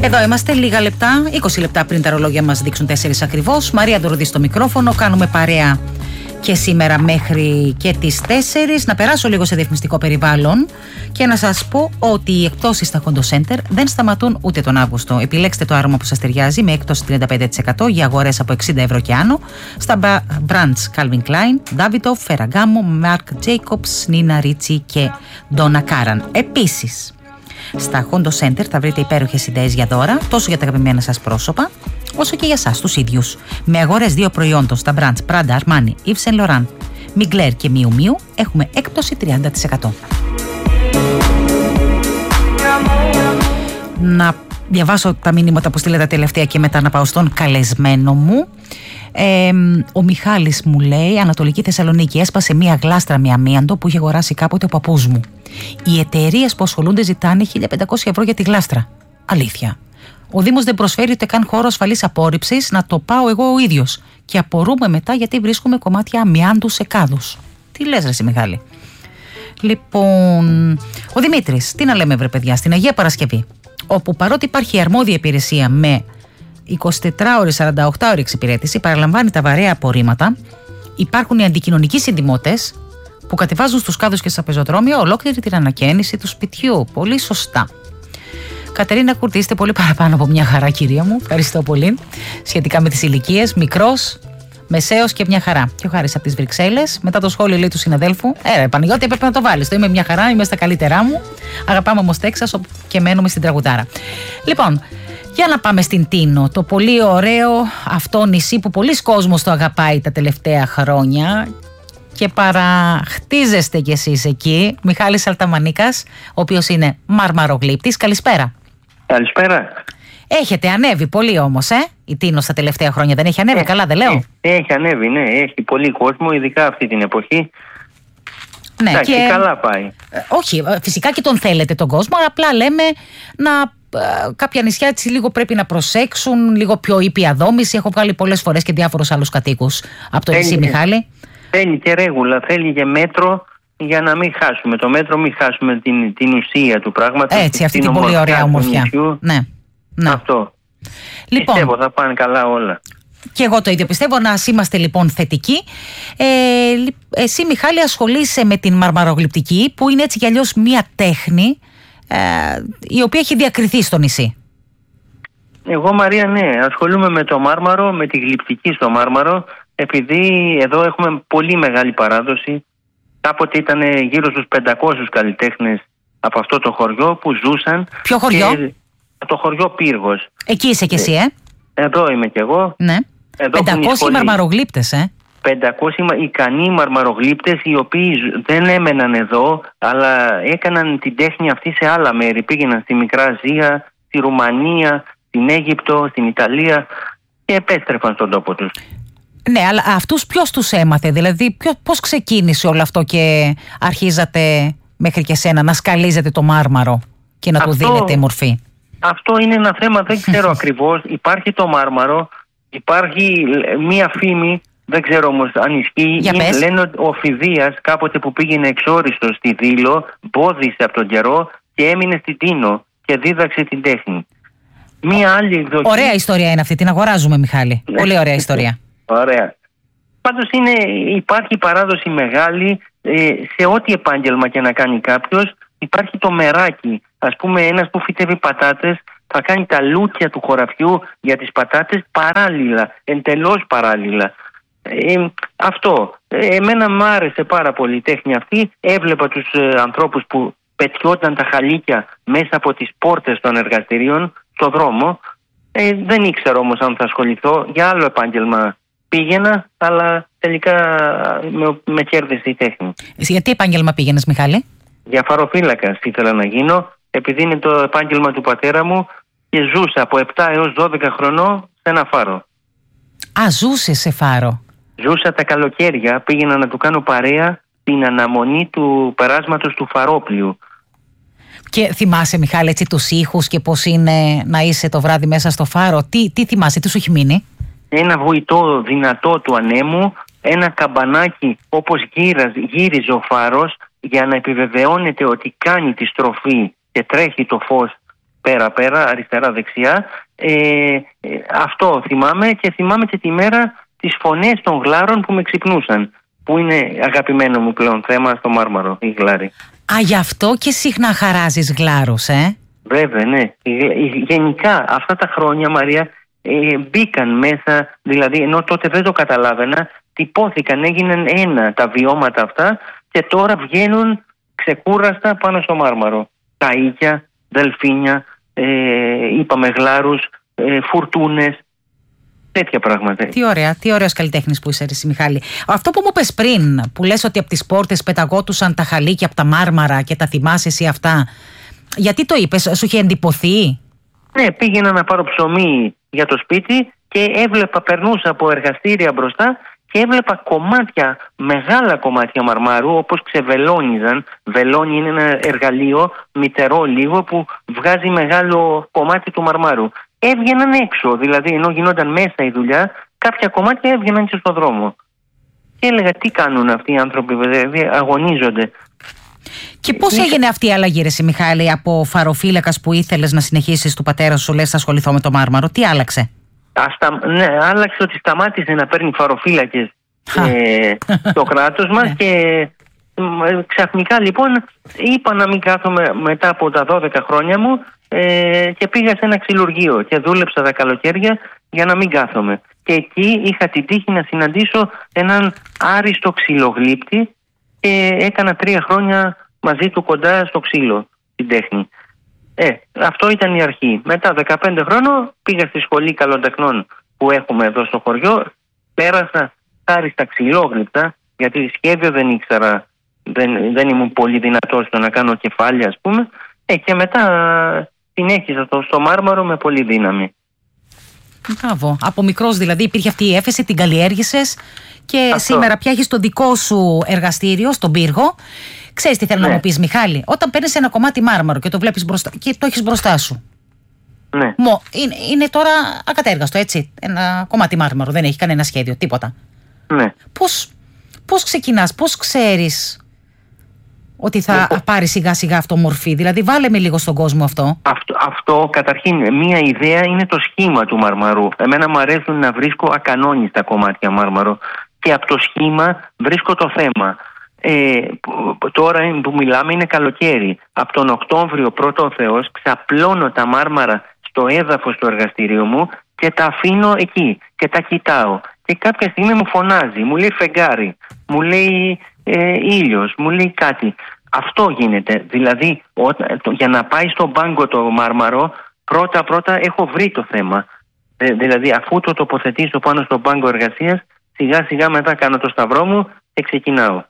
Εδώ είμαστε λίγα λεπτά, 20 λεπτά πριν τα ρολόγια μας δείξουν 4 ακριβώς. Μαρία Ντοροδή στο μικρόφωνο, κάνουμε παρέα και σήμερα μέχρι και τις 4. Να περάσω λίγο σε διαφημιστικό περιβάλλον και να σας πω ότι οι εκπτώσεις στα Hondo Center δεν σταματούν ούτε τον Αύγουστο. Επιλέξτε το άρωμα που σας ταιριάζει με έκπτωση 35% για αγορές από 60 ευρώ και άνω στα brands Calvin Klein, Davidoff, Ferragamo, Marc Jacobs, Nina Ricci και Donna Karan. Επίσης, στα Hondo Center θα βρείτε υπέροχες ιδέες για δώρα, τόσο για τα αγαπημένα σας πρόσωπα, όσο και για εσάς τους ίδιους. Με αγορές 2 προϊόντων στα brands Prada, Armani, Yves Saint Laurent, Mugler και Miu Miu έχουμε έκπτωση 30%. Να διαβάσω τα μηνύματα που στείλετε τελευταία και μετά να πάω στον καλεσμένο μου. Ο Μιχάλης μου λέει: Ανατολική Θεσσαλονίκη, έσπασε μία γλάστρα με αμίαντο που είχε αγοράσει κάποτε ο παππούς μου. Οι εταιρείες που ασχολούνται ζητάνε 1.500 ευρώ για τη γλάστρα. Αλήθεια. Ο Δήμος δεν προσφέρει ούτε καν χώρο ασφαλής απόρριψης να το πάω εγώ ο ίδιος. Και απορούμε μετά γιατί βρίσκουμε κομμάτια αμιάντου σε κάδους. Τι λες, ρε εσύ, Μιχάλη? Λοιπόν, ο Δημήτρης, τι να λέμε, βρε παιδιά, στην Αγία Παρασκευή, όπου παρότι υπάρχει αρμόδια υπηρεσία με 24ωρη, 48ωρη εξυπηρέτηση, παραλαμβάνει τα βαρέα απορρίμματα, υπάρχουν οι αντικοινωνικοί συντιμότες που κατεβάζουν στους κάδους και στα πεζοδρόμια ολόκληρη την ανακαίνιση του σπιτιού. Πολύ σωστά. Κατερίνα Κουρτή, είστε πολύ παραπάνω από μια χαρά, κυρία μου. Ευχαριστώ πολύ. Σχετικά με τις ηλικίες, μικρός, μεσαίος και μια χαρά. Και ο Χάρης από τις Βρυξέλλες, μετά το σχόλιο λέει του συναδέλφου: Παναγιώτη, έπρεπε να το βάλεις. Το είμαι μια χαρά, είμαι στα καλύτερά μου. Αγαπάμε όμως Τέξας και μένουμε στην τραγουδάρα. Λοιπόν, για να πάμε στην Τίνο, το πολύ ωραίο αυτό νησί που πολλοί κόσμος το αγαπάει τα τελευταία χρόνια και παραχτίζεστε κι εσείς εκεί. Μιχάλης Αλταμανίκας, ο οποίος είναι μαρμαρογλύπτης. Καλησπέρα. Καλησπέρα. Έχετε ανέβει πολύ όμως, η Τίνο στα τελευταία χρόνια, δεν έχει ανέβει? Καλά δεν λέω? Έχει ανέβει, ναι, έχει πολύ κόσμο, ειδικά αυτή την εποχή. Ναι, εντάξει, και καλά πάει. Όχι, φυσικά και τον θέλετε τον κόσμο, απλά λέμε κάποια νησιά έτσι λίγο πρέπει να προσέξουν, λίγο πιο ήπια δόμηση. Έχω βγάλει πολλές φορές και διάφορους άλλους κατοίκους από το νησί, Μιχάλη. Θέλει και ρέγουλα, θέλει και μέτρο για να μην χάσουμε το μέτρο, μην χάσουμε την ουσία του πράγματος. Έτσι, αυτή την πολύ ωραία ομορφιά. Ναι. Αυτό. Λοιπόν, πιστεύω θα πάνε καλά όλα. Και εγώ το ίδιο πιστεύω. Να είμαστε λοιπόν θετικοί. Εσύ, Μιχάλη, ασχολείσαι με την μαρμαρογλυπτική, που είναι έτσι κι αλλιώς μία τέχνη η οποία έχει διακριθεί στο νησί. Εγώ, Μαρία, ναι, ασχολούμαι με το μάρμαρο, με τη γλυπτική στο μάρμαρο, επειδή εδώ έχουμε πολύ μεγάλη παράδοση. Κάποτε ήταν γύρω στους 500 καλλιτέχνες από αυτό το χωριό που ζούσαν. Ποιο χωριό? Το χωριό Πύργος. Εκεί είσαι κι εσύ, Εδώ είμαι κι εγώ. Ναι. 500 μαρμαρογλύπτες, 500 ικανοί μαρμαρογλύπτες, οι οποίοι δεν έμεναν εδώ, αλλά έκαναν την τέχνη αυτή σε άλλα μέρη. Πήγαιναν στη Μικρά Ασία, στη Ρουμανία, στην Αίγυπτο, στην Ιταλία και επέστρεφαν στον τόπο τους. Ναι, αλλά αυτούς ποιος τους έμαθε? Δηλαδή πώς ξεκίνησε όλο αυτό και αρχίζατε μέχρι και σένα να σκαλίζετε το μάρμαρο και να του δίνετε μορφή? Αυτό είναι ένα θέμα, δεν ξέρω ακριβώς. Υπάρχει το μάρμαρο, υπάρχει μία φήμη, δεν ξέρω όμως αν ισχύει. Λένε ότι ο Φιδίας κάποτε που πήγαινε εξόριστο στη Δήλο, μπόδισε από τον καιρό και έμεινε στην Τίνο και δίδαξε την τέχνη. Μία άλλη εκδοχή. Ωραία ιστορία είναι αυτή, την αγοράζουμε, Μιχάλη. Πολύ ωραία ιστορία. Ωραία. Πάντως υπάρχει παράδοση μεγάλη σε ό,τι επάγγελμα και να κάνει κάποιος. Υπάρχει το μεράκι. Ας πούμε, ένας που φυτεύει πατάτες θα κάνει τα λούκια του χωραφιού για τις πατάτες παράλληλα, εντελώς παράλληλα. Αυτό. Εμένα μου άρεσε πάρα πολύ η τέχνη αυτή. Έβλεπα τους ανθρώπους που πετιόταν τα χαλίκια μέσα από τις πόρτες των εργαστηρίων στο δρόμο. Δεν ήξερα όμως αν θα ασχοληθώ. Για άλλο επάγγελμα πήγαινα, αλλά τελικά με κέρδισε η τέχνη. Για τι επάγγελμα πήγαινες, Μιχάλη? Διαφαροφύλακας ήθελα να γίνω, επειδή είναι το επάγγελμα του πατέρα μου και ζούσα από 7 έως 12 χρονών σε ένα φάρο. Α, ζούσες σε φάρο? Ζούσα τα καλοκαίρια, πήγαινα να του κάνω παρέα την αναμονή του περάσματος του Φαρόπλιου. Και θυμάσαι, Μιχάλη, έτσι τους ήχους και πώς είναι να είσαι το βράδυ μέσα στο φάρο? Τι θυμάσαι, τι σου έχει μείνει? Ένα βουητό δυνατό του ανέμου, ένα καμπανάκι όπως γύριζε ο φάρος για να επιβεβαιώνεται ότι κάνει τη στροφή και τρέχει το φως πέρα-πέρα, αριστερά-δεξιά. Αυτό θυμάμαι, και θυμάμαι και τη μέρα τις φωνές των γλάρων που με ξυπνούσαν, που είναι αγαπημένο μου πλέον θέμα στο Μάρμαρο, η γλάρη. Α, γι' αυτό και συχνά χαράζεις γλάρους, Βέβαια, ναι. Γενικά αυτά τα χρόνια, Μαρία, μπήκαν μέσα, δηλαδή, ενώ τότε δεν το καταλάβαινα, τυπώθηκαν, έγιναν ένα τα βιώματα αυτά και τώρα βγαίνουν ξεκούραστα πάνω στο Μάρμαρο. Καΐκια, δελφίνια, είπαμε γλάρους, φουρτούνες, τέτοια πράγματα. Τι ωραίος καλλιτέχνης που είσαι, εσύ, Μιχάλη. Αυτό που μου πες πριν, που λες ότι από τις πόρτες πεταγότουσαν τα χαλίκια από τα Μάρμαρα και τα θυμάσαι εσύ αυτά, γιατί το είπες, σου είχε εντυπωθεί? Ναι, πήγαινα να πάρω ψωμί για το σπίτι και περνούσα από εργαστήρια μπροστά και έβλεπα κομμάτια, μεγάλα κομμάτια μαρμάρου, όπως ξεβελώνιζαν. Βελόνι είναι ένα εργαλείο, μυτερό λίγο, που βγάζει μεγάλο κομμάτι του μαρμάρου. Έβγαιναν έξω, δηλαδή, ενώ γινόταν μέσα η δουλειά, κάποια κομμάτια έβγαιναν και στον δρόμο. Και έλεγα, τι κάνουν αυτοί οι άνθρωποι, δηλαδή, αγωνίζονται. Και πώς έγινε αυτή η αλλαγή, ρε Μιχάλη, από φαροφύλακας που ήθελες να συνεχίσεις του πατέρα σου, λες θα ασχοληθώ με το Μάρμαρο, τι άλλαξε? Ναι, άλλαξε ότι σταμάτησε να παίρνει φαροφύλακες το κράτος μας και ξαφνικά λοιπόν είπα να μην κάθομαι μετά από τα 12 χρόνια μου και πήγα σε ένα ξυλουργείο και δούλεψα τα καλοκαίρια για να μην κάθομαι. Και εκεί είχα την τύχη να συναντήσω έναν άριστο ξυλογλύπτη και έκανα 3 χρόνια μαζί του κοντά στο ξύλο, στην τέχνη. Αυτό ήταν η αρχή. Μετά 15 χρόνων πήγα στη σχολή καλοτεχνών που έχουμε εδώ στο χωριό. Πέρασα άριστα ξυλόγλυπτα, γιατί σχέδιο δεν ήξερα, δεν ήμουν πολύ δυνατός στο να κάνω κεφάλια, ας πούμε. Και μετά συνέχισα στο Μάρμαρο με πολύ δύναμη. Μπράβο. Από μικρός δηλαδή υπήρχε αυτή η έφεση, την καλλιέργησες και σήμερα πια έχεις το δικό σου εργαστήριο στον πύργο. Ξέρεις τι θέλω να μου πεις, Μιχάλη? Όταν παίρνεις ένα κομμάτι μάρμαρο και το βλέπεις μπροστά και το έχεις μπροστά σου. Ναι. Είναι τώρα ακατέργαστο, έτσι. Ένα κομμάτι μάρμαρο, δεν έχει κανένα σχέδιο, τίποτα. Ναι. Πώς ξεκινάς, πώς ξέρεις ότι θα πάρει σιγά σιγά αυτό μορφή? Δηλαδή βάλε με λίγο στον κόσμο αυτό. Αυτό καταρχήν μία ιδέα είναι το σχήμα του μαρμαρού. Εμένα μου αρέσουν να βρίσκω ακανόνιστα κομμάτια μάρμαρο και από το σχήμα βρίσκω το θέμα. Τώρα που μιλάμε είναι καλοκαίρι. Από τον Οκτώβριο, πρώτο ο Θεός, ξαπλώνω τα μάρμαρα στο έδαφος του εργαστηρίου μου και τα αφήνω εκεί και τα κοιτάω. Και κάποια στιγμή μου φωνάζει, μου λέει φεγγάρι, μου λέει ήλιος, μου λέει κάτι. Αυτό γίνεται. Δηλαδή, για να πάει στον πάγκο το μάρμαρο, πρώτα έχω βρει το θέμα. Δηλαδή, αφού το τοποθετήσω πάνω στον πάγκο εργασίας, σιγά σιγά μετά κάνω το σταυρό μου και ξεκινάω.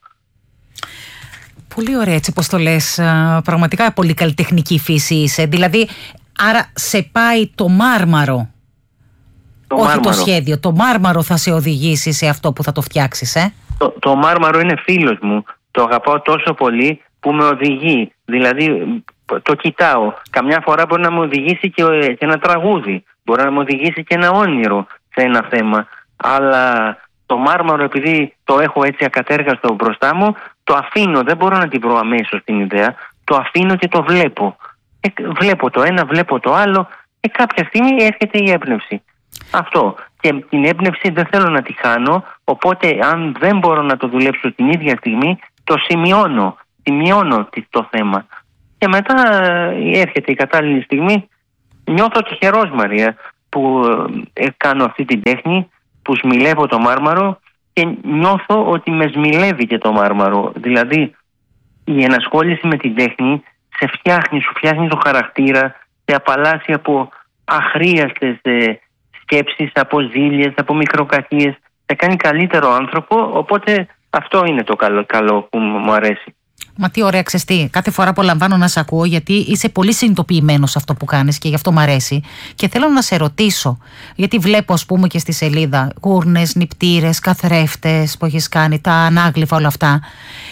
Πολύ ωραία, έτσι πως το λες. Πραγματικά πολύ καλλιτεχνική φύση είσαι. Δηλαδή, άρα σε πάει το μάρμαρο. Όχι το σχέδιο. Το μάρμαρο θα σε οδηγήσει σε αυτό που θα το φτιάξεις, Το μάρμαρο είναι φίλος μου. Το αγαπάω τόσο πολύ που με οδηγεί. Δηλαδή, το κοιτάω. Καμιά φορά μπορεί να μου οδηγήσει και ένα τραγούδι. Μπορεί να μου οδηγήσει και ένα όνειρο σε ένα θέμα. Αλλά το μάρμαρο, επειδή το έχω έτσι ακατέργαστο μπροστά μου, το αφήνω. Δεν μπορώ να την βρω αμέσως την ιδέα. Το αφήνω και το βλέπω. Βλέπω το ένα, βλέπω το άλλο και κάποια στιγμή έρχεται η έμπνευση. Αυτό. Και την έμπνευση δεν θέλω να τη χάνω, οπότε αν δεν μπορώ να το δουλέψω την ίδια στιγμή, το σημειώνω το θέμα. Και μετά έρχεται η κατάλληλη στιγμή. Νιώθω τυχερός, Μαρία, που κάνω αυτή την τέχνη, που σμιλεύω το μάρμαρο και νιώθω ότι με σμιλεύει και το μάρμαρο. Δηλαδή η ενασχόληση με την τέχνη σου φτιάχνει το χαρακτήρα, σε απαλλάσσει από αχρίαστες σκέψεις, από ζήλιες, από μικροκακίες. Σε κάνει καλύτερο άνθρωπο, οπότε αυτό είναι το καλό που μου αρέσει. Μα τι ωραία, ξεστή. Κάθε φορά απολαμβάνω να σε ακούω, γιατί είσαι πολύ συνειδητοποιημένος σε αυτό που κάνεις και γι' αυτό μου αρέσει. Και θέλω να σε ρωτήσω, γιατί βλέπω, ας πούμε, και στη σελίδα κούρνες, νηπτήρες, καθρέφτες που έχεις κάνει, τα ανάγλυφα, όλα αυτά.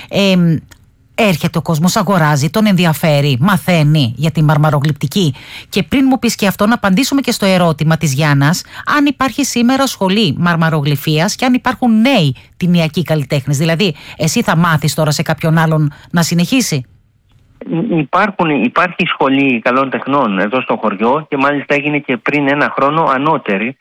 Έρχεται ο κόσμος, αγοράζει, τον ενδιαφέρει, μαθαίνει για τη μαρμαρογλυπτική. Και πριν μου πεις και αυτό, να απαντήσουμε και στο ερώτημα της Γιάννας, αν υπάρχει σήμερα σχολή μαρμαρογλυφίας και αν υπάρχουν νέοι τιμιακοί καλλιτέχνες. Δηλαδή, εσύ θα μάθεις τώρα σε κάποιον άλλον να συνεχίσει? Υπάρχει σχολή καλών τεχνών εδώ στο χωριό και μάλιστα έγινε και πριν 1 χρόνο ανώτερη.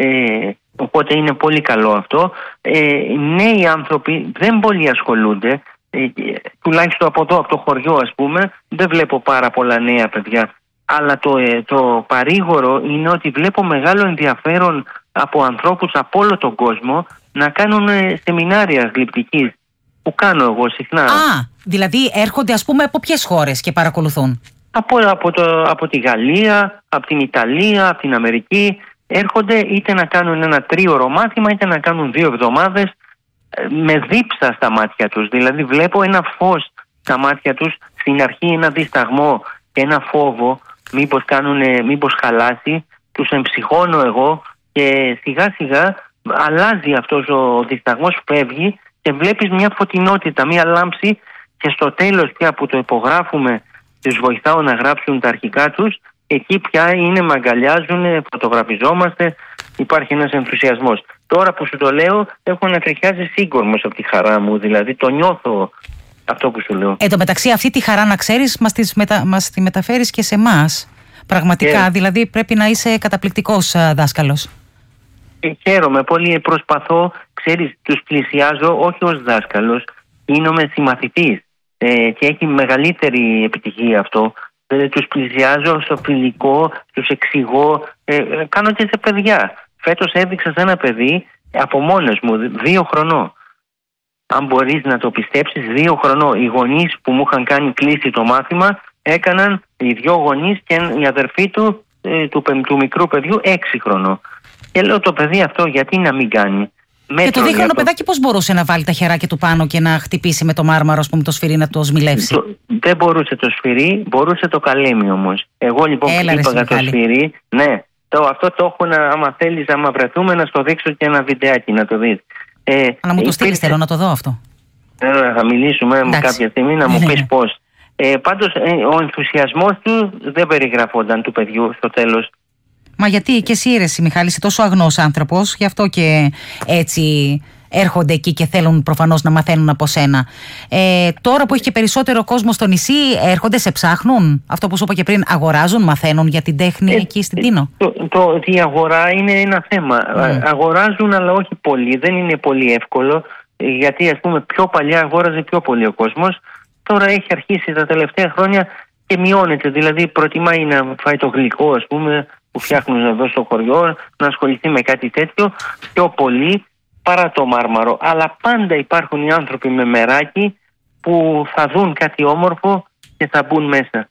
Οπότε είναι πολύ καλό αυτό. Νέοι άνθρωποι δεν πολύ ασχολούνται. Τουλάχιστον από εδώ, από το χωριό ας πούμε, δεν βλέπω πάρα πολλά νέα παιδιά. Αλλά το παρήγορο είναι ότι βλέπω μεγάλο ενδιαφέρον από ανθρώπους από όλο τον κόσμο να κάνουν σεμινάρια γλυπτικής, που κάνω εγώ συχνά. Δηλαδή έρχονται ας πούμε από ποιες χώρες και παρακολουθούν? Από τη Γαλλία, από την Ιταλία, από την Αμερική. Έρχονται είτε να κάνουν ένα 3ωρο μάθημα, είτε να κάνουν 2 εβδομάδες, με δίψα στα μάτια τους. Δηλαδή βλέπω ένα φως στα μάτια τους, στην αρχή ένα δισταγμό και ένα φόβο μήπως χαλάσει. Τους εμψυχώνω εγώ και σιγά σιγά αλλάζει αυτός ο δισταγμός, φεύγει και βλέπεις μια φωτεινότητα, μια λάμψη, και στο τέλος πια που το υπογράφουμε, τους βοηθάω να γράψουν τα αρχικά τους, εκεί πια είναι, με αγκαλιάζουν, φωτογραφιζόμαστε, υπάρχει ένας ενθουσιασμός. Τώρα που σου το λέω, έχω να τριχιάζει σύγκορμος από τη χαρά μου, δηλαδή το νιώθω αυτό που σου λέω. Εν τω μεταξύ, αυτή τη χαρά, να ξέρεις, μας τη μεταφέρεις και σε εμάς. Πραγματικά, δηλαδή πρέπει να είσαι καταπληκτικός δάσκαλος. Χαίρομαι πολύ, προσπαθώ, ξέρεις, τους πλησιάζω όχι ως δάσκαλος, γίνομαι συμμαθητής και έχει μεγαλύτερη επιτυχία αυτό. Τους πλησιάζω στο φιλικό, τους εξηγώ, κάνω και σε παιδιά. Φέτος έδειξα σε ένα παιδί από μόνος μου, 2 χρονών. Αν μπορείς να το πιστέψεις, 2 χρονών. Οι γονείς που μου είχαν κάνει κλείσει το μάθημα έκαναν, οι 2 γονείς και η αδερφή του μικρού παιδιού 6 χρονών. Και λέω, το παιδί αυτό γιατί να μην κάνει? Και το 2χρονο παιδάκι πώς μπορούσε να βάλει τα χεράκια του πάνω και να χτυπήσει με το μάρμαρο, ας πούμε, το σφυρί, να το σμιλεύσει? Δεν μπορούσε το σφυρί, μπορούσε το καλέμι όμως. Εγώ λοιπόν χτύπαγα το σφυρί. Ναι, αυτό το έχω, άμα θέλεις, άμα βρεθούμε, να στο δείξω και ένα βιντεάκι να το δεις. Να μου το στείλεις, θέλω να το δω αυτό. Θα μιλήσουμε κάποια στιγμή να μου πεις πώς. Πάντως ο ενθουσιασμός του δεν περιγραφόταν, του παιδιού, στο τέλος. Μα γιατί και εσύ, ρε Μιχάλη, είσαι τόσο αγνός άνθρωπος, γι' αυτό και έτσι έρχονται εκεί και θέλουν προφανώς να μαθαίνουν από σένα. Τώρα που έχει και περισσότερο κόσμο στο νησί, έρχονται, σε ψάχνουν? Αυτό που σου είπα και πριν, αγοράζουν, μαθαίνουν για την τέχνη εκεί στην Τίνο? Η αγορά είναι ένα θέμα. Αγοράζουν, αλλά όχι πολύ. Δεν είναι πολύ εύκολο, γιατί ας πούμε πιο παλιά αγόραζε πιο πολύ ο κόσμος. Τώρα έχει αρχίσει τα τελευταία χρόνια και μειώνεται. Δηλαδή προτιμάει να φάει το γλυκό, ας πούμε, που φτιάχνουν εδώ στο χωριό, να ασχοληθεί με κάτι τέτοιο πιο πολύ παρά το μάρμαρο. Αλλά πάντα υπάρχουν οι άνθρωποι με μεράκι που θα δουν κάτι όμορφο και θα μπουν μέσα.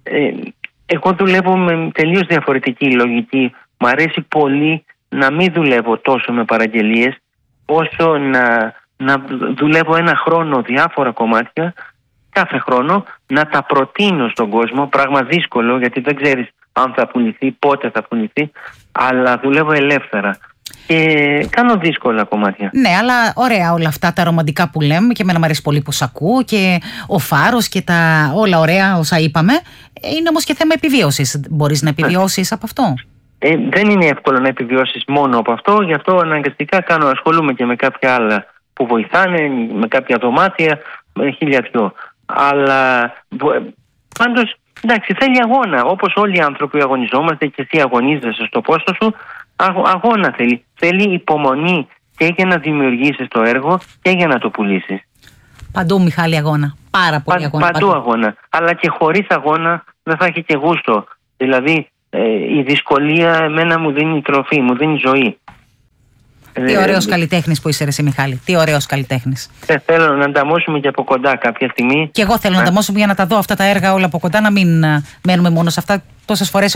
Εγώ δουλεύω με τελείως διαφορετική λογική. Μ' αρέσει πολύ να μην δουλεύω τόσο με παραγγελίες, όσο να δουλεύω 1 χρόνο διάφορα κομμάτια, κάθε χρόνο να τα προτείνω στον κόσμο. Πράγμα δύσκολο, γιατί δεν ξέρεις αν θα πουληθεί, πότε θα πουληθεί, αλλά δουλεύω ελεύθερα και κάνω δύσκολα κομμάτια. Ναι, αλλά ωραία όλα αυτά τα ρομαντικά που λέμε, και εμένα μου αρέσει πολύ που σ' ακούω, και ο φάρος και όλα ωραία όσα είπαμε. Είναι όμως και θέμα επιβίωσης. Μπορείς να επιβιώσεις από αυτό? Δεν είναι εύκολο να επιβιώσεις μόνο από αυτό, γι' αυτό αναγκαστικά ασχολούμαι και με κάποια άλλα που βοηθάνε, με κάποια δωμάτια, με 1000 αλλά πάντως, εντάξει, θέλει αγώνα. Όπως όλοι οι άνθρωποι αγωνιζόμαστε, και εσύ αγωνίζεσαι στο πόστο σου, αγώνα θέλει. Θέλει υπομονή και για να δημιουργήσεις το έργο και για να το πουλήσεις. Παντού, Μιχάλη, αγώνα. Πάρα πολύ αγώνα. Παντού αγώνα. Αλλά και χωρίς αγώνα δεν θα έχει και γούστο. Δηλαδή η δυσκολία εμένα μου δίνει τροφή, μου δίνει ζωή. Τι ωραίος καλλιτέχνης που είσαι, ρε Μιχάλη. Τι ωραίος καλλιτέχνης. Θέλω να ανταμώσουμε και από κοντά κάποια στιγμή. Και εγώ θέλω να ανταμώσουμε για να τα δω αυτά τα έργα όλα από κοντά, να μην μένουμε μόνο σε αυτά. Τόσες φορές